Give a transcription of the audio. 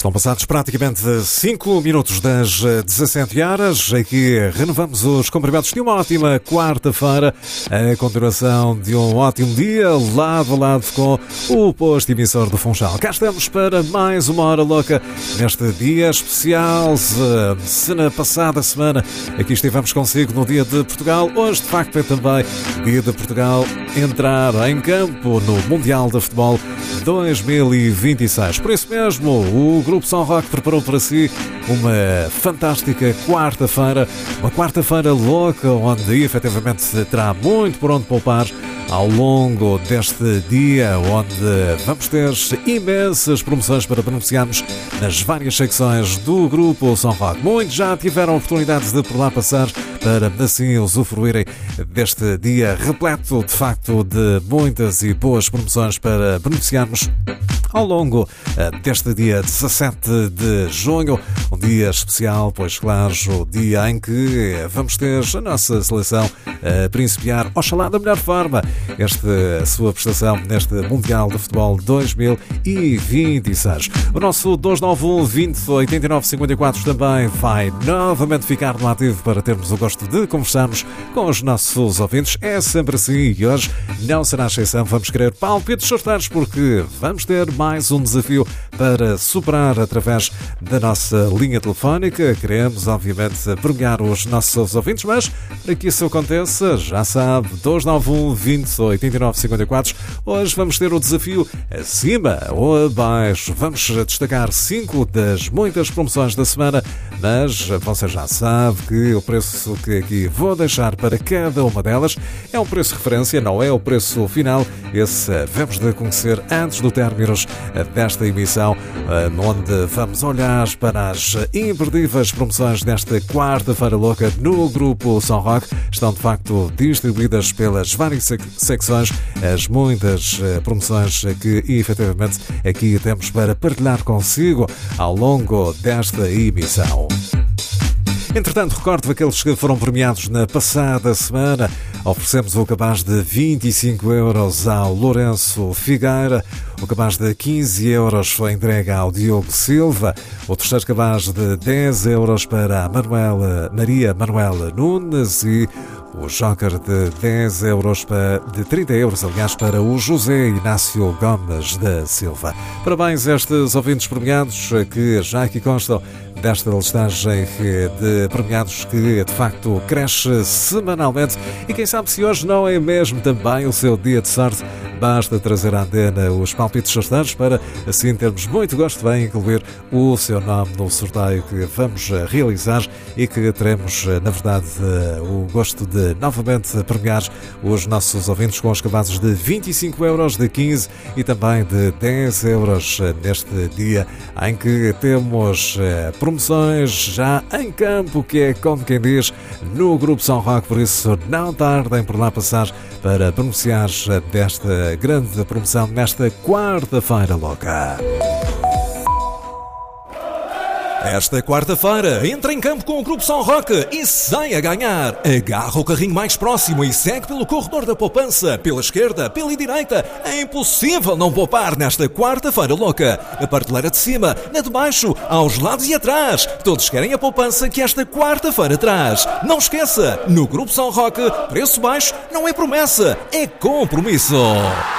Estão passados praticamente 5 minutos das 17 horas. Aqui renovamos os cumprimentos de uma ótima quarta-feira. A continuação de um ótimo dia, lado a lado com o posto emissor do Funchal. Cá estamos para mais uma hora louca neste dia especial. Se na passada semana aqui estivemos consigo no Dia de Portugal, hoje de facto é também Dia de Portugal entrar em campo no Mundial de Futebol 2026. Por isso mesmo, o Grupo São Roque preparou para si uma fantástica quarta-feira, uma quarta-feira louca, onde efetivamente terá muito por onde poupar ao longo deste dia, onde vamos ter imensas promoções para beneficiarmos nas várias secções do Grupo São Roque. Muitos já tiveram oportunidades de por lá passar para assim usufruírem deste dia repleto, de facto, de muitas e boas promoções para beneficiarmos ao longo deste dia 17 de junho, um dia especial, pois claro, o dia em que vamos ter a nossa seleção a principiar, oxalá da melhor forma, a sua prestação neste Mundial de Futebol 2026. O nosso 291 20 89 54 também vai novamente ficar no ativo para termos o gosto de conversarmos com os nossos ouvintes. É sempre assim e hoje não será exceção. Vamos querer palpites sorteios porque vamos ter mais um desafio para superar através da nossa linha telefónica. Queremos, obviamente, premiar os nossos ouvintes, mas para que isso aconteça, já sabe, 291 20 89 54. Hoje vamos ter o desafio acima ou abaixo. Vamos destacar 5 das muitas promoções da semana, mas você já sabe que o preço que aqui vou deixar para cada uma delas é um preço de referência, não é o preço final. Esse vamos de conhecer antes do término desta emissão, onde vamos olhar para as imperdíveis promoções desta quarta-feira louca no Grupo São Roque. Estão de facto distribuídas pelas várias secções, as muitas promoções que efetivamente aqui temos para partilhar consigo ao longo desta emissão. Entretanto, recordo aqueles que foram premiados na passada semana. Oferecemos o cabaz de 25 euros ao Lourenço Figueira. O cabaz de 15 euros foi entregue ao Diogo Silva. O terceiro cabaz de 10 euros para a Maria Manuela Nunes e o joker de 10 euros de 30 euros, aliás, para o José Inácio Gomes da Silva. Parabéns a estes ouvintes premiados que já aqui constam desta listagem de premiados que de facto cresce semanalmente. E quem sabe se hoje não é mesmo também o seu dia de sorte, basta trazer à antena os palpites sorteiros para assim termos muito gosto de incluir o seu nome no sorteio que vamos realizar e que teremos, na verdade, o gosto de novamente premiar os nossos ouvintes com os cabazes de 25 euros, de 15 e também de 10 euros neste dia em que temos promoções já em campo, que é como quem diz no Grupo São Roque. Por isso não tardem por lá passar para beneficiar desta grande promoção nesta quarta-feira louca. Esta quarta-feira, entra em campo com o Grupo São Roque e sai a ganhar. Agarra o carrinho mais próximo e segue pelo corredor da poupança, pela esquerda, pela direita. É impossível não poupar nesta quarta-feira louca. A prateleira de cima, na de baixo, aos lados e atrás. Todos querem a poupança que esta quarta-feira traz. Não esqueça, no Grupo São Roque, preço baixo não é promessa, é compromisso.